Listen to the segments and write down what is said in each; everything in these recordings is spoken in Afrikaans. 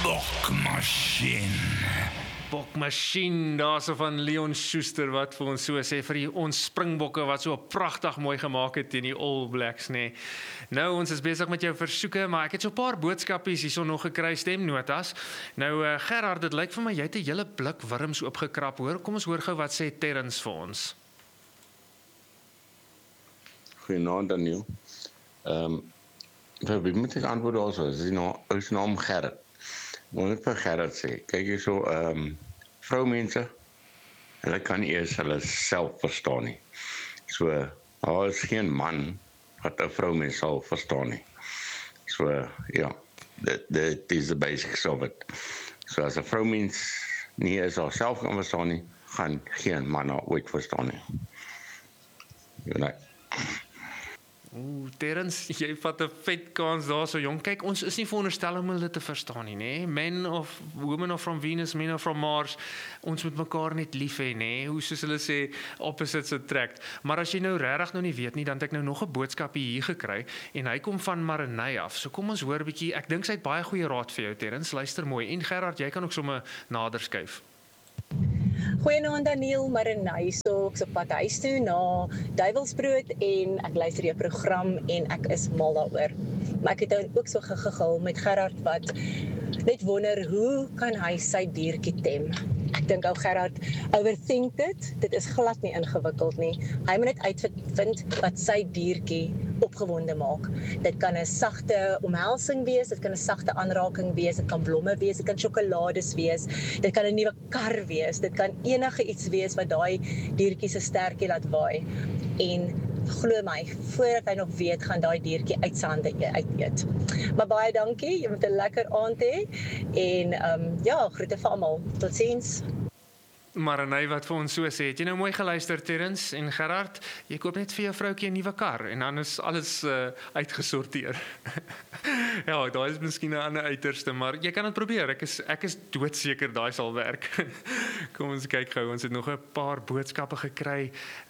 Bokmasjien, daar so van Leon Schuster wat vir ons so sê vir ons springbokke wat so pragtig mooi gemaak het teen die All Blacks, nee. Nou, ons is besig met jou versoeke, maar ek het so 'n paar boodskapies hierso nog gekry, stemnotas. Nou, Gerard, dit lyk vir my jy het 'n hele blik wurms oopgekrap, hoor. Kom ons hoor gou wat sê Terrence vir ons. Goeienaand, Daniel. Wie moet ek antwoord also? Is naam Gerrit. Moet ek vir Gerrit sê, kyk hier so, vroumense, hulle kan nie eers hulle self verstaan nie. So, daar is geen man wat 'n vroumens sal verstaan nie. So, ja, dit is the basics of it. So, as 'n vroumens nie eens haarself kan verstaan nie, gaan geen man haar ooit verstaan nie. Goeie. Terrence, jy vat 'n vet kans daar so jong. Kyk, ons is nie veronderstel om hulle te verstaan nie, nê? Men of women of from Venus, men of from Mars. Ons moet mekaar net lief hê, nê? Hoe soos hulle sê, opposites attract. Maar as jy nou regtig nou nie weet nie, dan het ek nou nog 'n boodskap hier gekry en hy kom van Marenay af. So kom ons hoor 'n bietjie. Ek dink sy het baie goeie raad vir jou, Terrence. Luister mooi. En Gerard, jy kan ook sommer nader skuif. Goeienaand Daniel, Marenay, so ek's op pad huis toe na duiwelsbrood en ek luister jou program en ek is mal daaroor. Maar ek het dan ook so gegil met Gerard wat net wonder hoe kan hy sy diertjie tem. Ek dink ou Gerard overthink dit is glad nie ingewikkeld nie. Hy moet net uitvind wat sy diertjie opgewonde maak. Dit kan 'n sagte omhelsing wees, dit kan 'n sagte aanraking wees, dit kan blomme wees, dit kan sjokolades wees, dit kan 'n nuwe kar wees, dit kan enige iets wees wat daai diertjie se stertjie laat waai. En glo my, voordat hy nog weet, gaan daai diertjie uit sy hande uiteet. Maar baie dankie, jy moet 'n lekker aand hê en ja, groete vir almal. Totsiens. Marenay wat vir ons so sê, het jy nou mooi geluister, Terrence en Gerard, jy koop net vir jou vroukie 'n nuwe kar en dan is alles uitgesorteer. Ja, daar is miskien 'n ander uiterste, maar jy kan dit probeer. Ek is doodseker daai sal werk. Kom ons kyk gou, ons het nog 'n paar boodskappe gekry.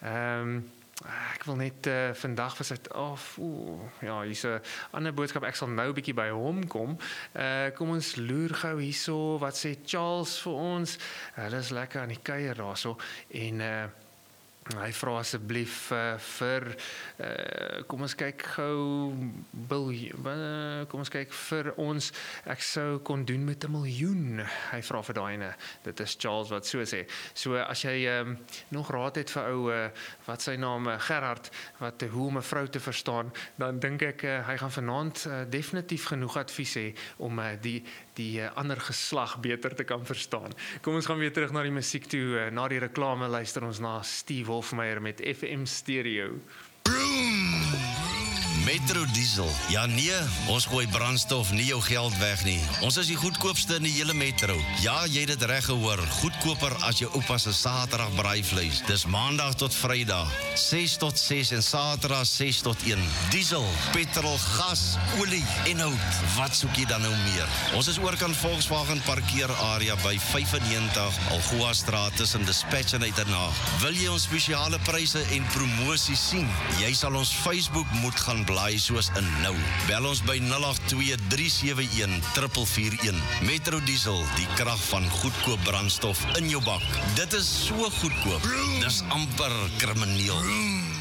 Ek wil net vandag vir sy ja, hier's 'n ander boodskap. Ek sal nou 'n bietjie by hom kom. Kom ons loer gou hierso. Wat sê Charles vir ons? Hulle is lekker aan die kuier daarso en hy vra asseblief vir kom ons kyk gou kom ons kyk vir ons, ek sou kon doen met 1 miljoen. Hy vra vir daai ene. Dit is Charles wat so sê. So as jy nog raad het vir ou wat sy naam Gerard, wat hoe om 'n vrou te verstaan, dan dink ek hy gaan vanaand definitief genoeg advies hê om die ander geslag beter te kan verstaan. Kom ons gaan weer terug na die musiek toe. Na die reklame luister ons na Steve Hofmeyer met FM Stereo. Metro Diesel. Ja nee, ons gooi brandstof nie jou geld weg nie. Ons is die goedkoopste in die hele metro. Ja, jy het dit reg gehoor. Goedkoper as jou oupa se Saterdag braaivleis. Dis Maandag tot Vrydag, 6 tot 6 en Saterdag 6 tot 1. Diesel, petrol, gas, olie en hout. Wat soek jy dan nou meer? Ons is oorkant Volkswagen parkeerarea by 95 Algoa Straat tussen Dispatch en Uitenhaag. Wil jy ons spesiale pryse en promosies sien? Jy sal ons Facebook moet gaan blaai soos in nou. Bel ons by 082-371-441. Metro Diesel, die krag van goedkoop brandstof in jou bak. Dit is so goedkoop. Dis amper krimineel.